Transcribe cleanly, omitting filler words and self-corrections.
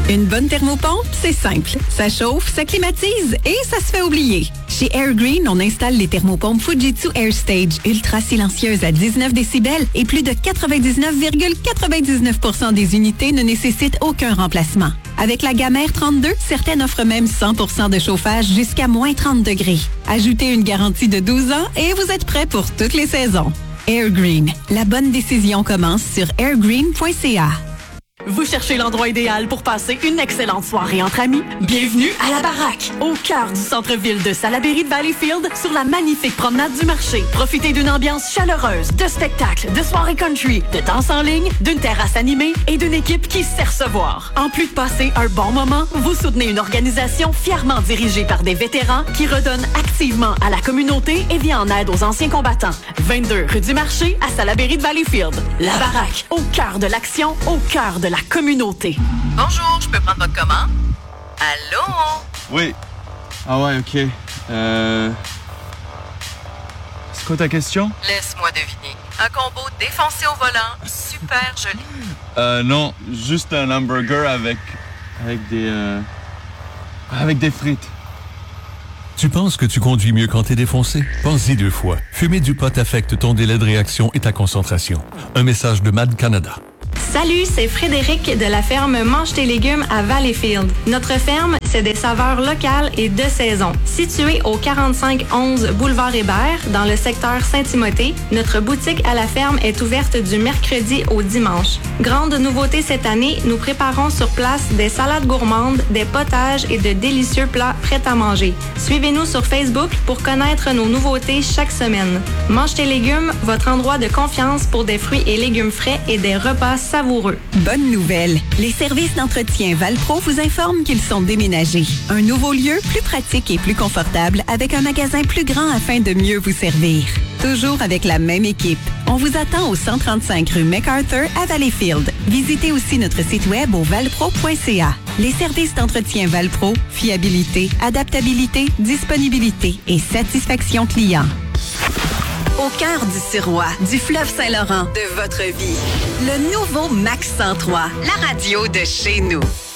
Une bonne thermopompe, c'est simple. Ça chauffe, ça climatise et ça se fait oublier. Chez Air Green, on installe les thermopompes Fujitsu AirStage, ultra silencieuses à 19 décibels et plus de 99,99% des unités ne nécessitent aucun remplacement. Avec la gamme R32, certaines offrent même 100% de chauffage jusqu'à moins 30 degrés. Ajoutez une garantie de 12 ans et vous êtes prêt pour toutes les saisons. Air Green, la bonne décision commence sur airgreen.ca. Vous cherchez l'endroit idéal pour passer une excellente soirée entre amis? Bienvenue à La Baraque, au cœur du centre-ville de Salaberry de Valleyfield, sur la magnifique promenade du marché. Profitez d'une ambiance chaleureuse, de spectacles, de soirées country, de danse en ligne, d'une terrasse animée et d'une équipe qui sait recevoir. En plus de passer un bon moment, vous soutenez une organisation fièrement dirigée par des vétérans qui redonnent activement à la communauté et vient en aide aux anciens combattants. 22 rue du Marché à Salaberry de Valleyfield. La Baraque, au cœur de l'action, au cœur de la communauté. Bonjour, je peux prendre votre commande? Allô? Oui. Ah ouais, OK. C'est quoi ta question? Laisse-moi deviner. Un combo défoncé au volant, super joli. Non, juste un hamburger avec des frites. Tu penses que tu conduis mieux quand t'es défoncé? Pense-y 2 fois. Fumer du pot affecte ton délai de réaction et ta concentration. Un message de MAD Canada. Salut, c'est Frédéric de la ferme Mange tes légumes à Valleyfield. Notre ferme, c'est des saveurs locales et de saison. Située au 4511 boulevard Hébert, dans le secteur Saint-Timothée, notre boutique à la ferme est ouverte du mercredi au dimanche. Grande nouveauté cette année, nous préparons sur place des salades gourmandes, des potages et de délicieux plats prêts à manger. Suivez-nous sur Facebook pour connaître nos nouveautés chaque semaine. Mange tes légumes, votre endroit de confiance pour des fruits et légumes frais et des repas savoureux. Bonne nouvelle! Les services d'entretien Valpro vous informent qu'ils sont déménagés. Un nouveau lieu, plus pratique et plus confortable, avec un magasin plus grand afin de mieux vous servir. Toujours avec la même équipe. On vous attend au 135 rue MacArthur à Valleyfield. Visitez aussi notre site web au valpro.ca. Les services d'entretien Valpro, fiabilité, adaptabilité, disponibilité et satisfaction client. Au cœur du Sirois, du fleuve Saint-Laurent, de votre vie. Le nouveau Max 103, la radio de chez nous.